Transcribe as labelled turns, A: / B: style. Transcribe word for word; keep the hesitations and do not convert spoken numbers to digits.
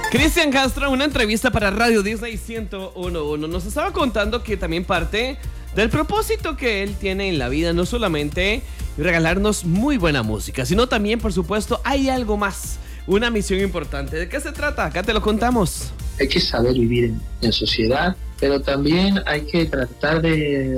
A: Cristian Castro, en una entrevista para Radio Disney ciento uno punto uno, nos estaba contando que también parte del propósito que él tiene en la vida no solamente regalarnos muy buena música, sino también, por supuesto, hay algo más, una misión importante. ¿De qué se trata? Acá te lo contamos.
B: Hay que saber vivir en, en sociedad, pero también hay que tratar de